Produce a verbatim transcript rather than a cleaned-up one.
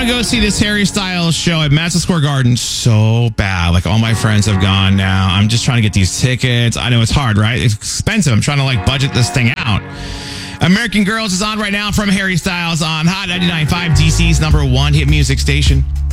to go see this Harry Styles show at Madison Square Garden so bad. Like, all my friends have gone now. I'm just trying to get these tickets. I know it's hard, right? It's expensive. I'm trying to, like, budget this thing out. American Girls is on right now from Harry Styles on Hot ninety-nine point five, D C's number one hit music station.